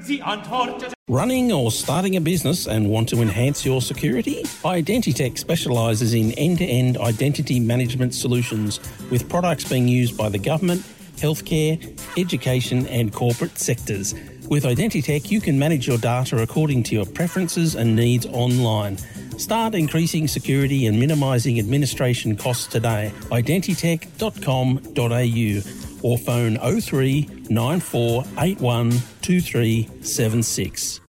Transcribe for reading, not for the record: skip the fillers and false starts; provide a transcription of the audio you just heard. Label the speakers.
Speaker 1: Sie antwortete...
Speaker 2: Running or starting a business and want to enhance your security? Identitech specialises in end-to-end identity management solutions with products being used by the government, healthcare, education and corporate sectors. With Identitech, you can manage your data according to your preferences and needs online. Start increasing security and minimising administration costs today. Identitech.com.au or phone 03 9481 2376.